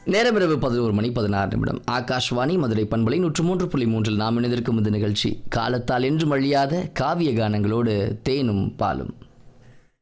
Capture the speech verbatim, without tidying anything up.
நேரம் இரவு பதினோரு மணி பதினாறு நிமிடம். ஆகாஷ்வாணி மதுரை பண்பலை நூற்று மூன்று புள்ளி மூன்றில் நாம் இணைந்திருக்கும் இந்த நிகழ்ச்சி காலத்தால் என்றும் அழியாத காவிய கானங்களோடு தேனும் பாலும்.